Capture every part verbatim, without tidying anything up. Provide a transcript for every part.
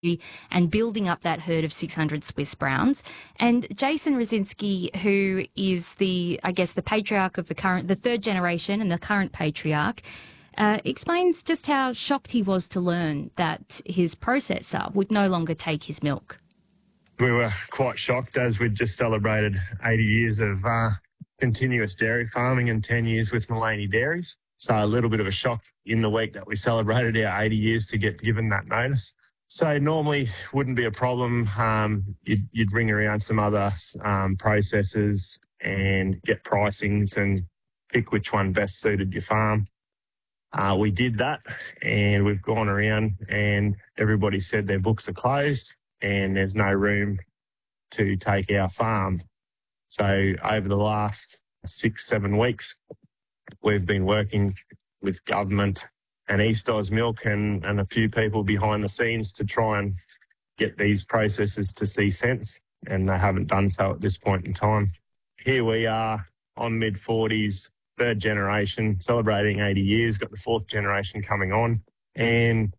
and building up that herd of six hundred Swiss Browns. And Jason Rosinski, who is the, I guess, the patriarch of the current, the third generation and the current patriarch, uh, explains just how shocked he was to learn that his processor would no longer take his milk. We were quite shocked as we'd just celebrated eighty years of uh, continuous dairy farming and ten years with Mullaney Dairies. So a little bit of a shock in the week that we celebrated our eighty years to get given that notice. So normally wouldn't be a problem. Um, you'd, you'd ring around some other um, processors and get pricings and pick which one best suited your farm. Uh, we did that, and we've gone around and everybody said their books are closed and there's no room to take our farm. So over the last six, seven weeks, we've been working with government and East Oz Milk and, and a few people behind the scenes to try and get these processes to see sense, and they haven't done so at this point in time. Here we are on mid forties, third generation, celebrating eighty years, got the fourth generation coming on, and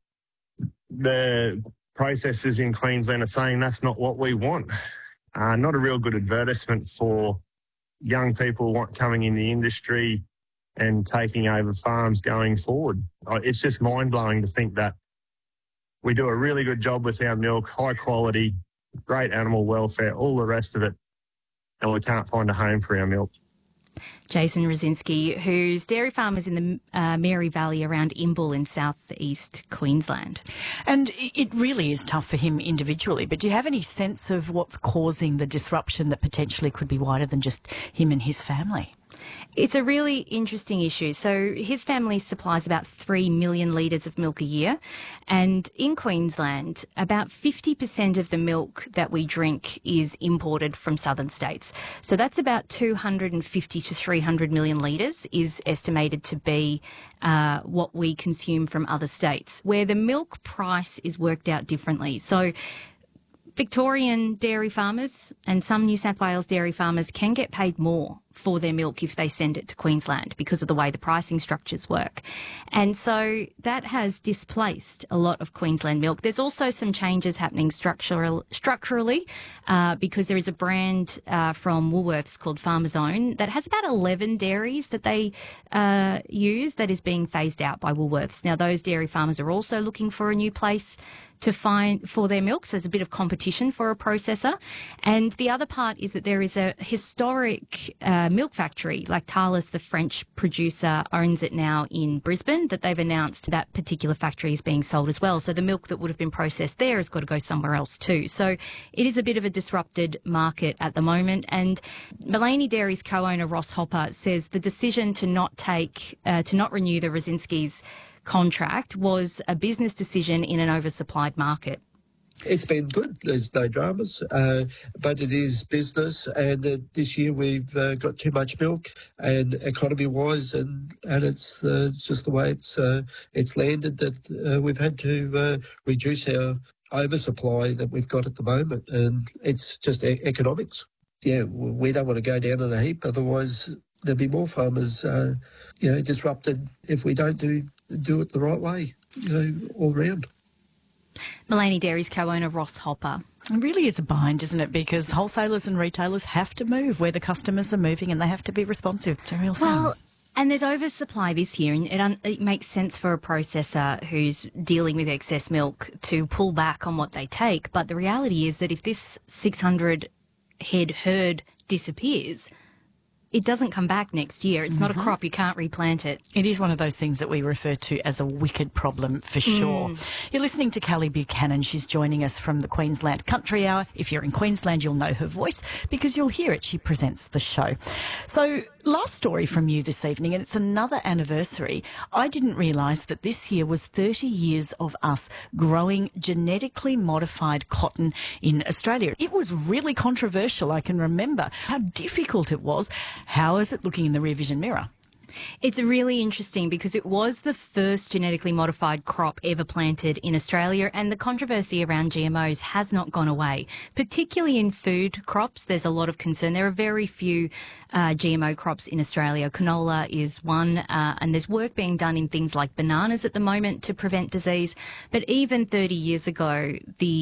the processors in Queensland are saying that's not what we want. Uh, not a real good advertisement for young people want, coming in the industry and taking over farms going forward. It's just mind-blowing to think that we do a really good job with our milk, high quality, great animal welfare, all the rest of it, and we can't find a home for our milk. Jason Rosinski, whose dairy farm is in the uh, Mary Valley around Imbil in south-east Queensland. And it really is tough for him individually, but do you have any sense of what's causing the disruption that potentially could be wider than just him and his family? It's a really interesting issue. So his family supplies about three million litres of milk a year. And in Queensland, about fifty percent of the milk that we drink is imported from southern states. So that's about two hundred fifty to three hundred million litres is estimated to be uh, what we consume from other states, where the milk price is worked out differently. So Victorian dairy farmers and some New South Wales dairy farmers can get paid more for their milk if they send it to Queensland because of the way the pricing structures work. And so that has displaced a lot of Queensland milk. There's also some changes happening structural, structurally uh, because there is a brand uh, from Woolworths called Farmer's Own that has about eleven dairies that they uh, use that is being phased out by Woolworths. Now, those dairy farmers are also looking for a new place to find for their milk, so there's a bit of competition for a processor. And the other part is that there is a historic uh, milk factory, Lactalis, the French producer, owns it now in Brisbane, that they've announced that particular factory is being sold as well. So the milk that would have been processed there has got to go somewhere else too. So it is a bit of a disrupted market at the moment. And Mullaney Dairies co-owner Ross Hopper says the decision to not take, uh, to not renew the Rosinski's contract was a business decision in an oversupplied market. It's been good. There's no dramas, uh, but it is business. And uh, this year we've uh, got too much milk, and economy-wise, and and it's uh, it's just the way it's uh, it's landed that uh, we've had to uh, reduce our oversupply that we've got at the moment, and it's just e- economics. Yeah, we don't want to go down in a heap. Otherwise, there'll be more farmers, uh, you know, disrupted if we don't do do it the right way, you know, all round. Mullaney Dairies co-owner Ross Hopper. It really is a bind, isn't it? Because wholesalers and retailers have to move where the customers are moving, and they have to be responsive. It's a real thing. Well, and there's oversupply this year, and it, un- it makes sense for a processor who's dealing with excess milk to pull back on what they take. But the reality is that if this six hundred head herd disappears, it doesn't come back next year. It's mm-hmm. not a crop. You can't replant it. It is one of those things that we refer to as a wicked problem for sure. Mm. You're listening to Callie Buchanan. She's joining us from the Queensland Country Hour. If you're in Queensland, you'll know her voice because you'll hear it. She presents the show. So last story from you this evening, and it's another anniversary. I didn't realise that this year was thirty years of us growing genetically modified cotton in Australia. It was really controversial. I can remember how difficult it was. How is it looking in the rear vision mirror? It's really interesting because it was the first genetically modified crop ever planted in Australia, and the controversy around G M Os has not gone away. Particularly in food crops, there's a lot of concern. There are very few uh, G M O crops in Australia. Canola is one, uh, and there's work being done in things like bananas at the moment to prevent disease. But even thirty years ago, the